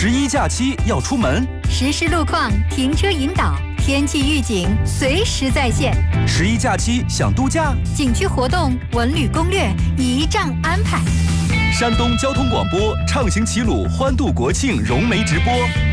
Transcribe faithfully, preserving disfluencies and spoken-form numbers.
十一假期要出门， 实时路况、停车引导、天气预警随时在线。 十一假期想度假， 景区活动、文旅攻略一仗安排。 山东交通广播畅行齐鲁欢度国庆融媒直播。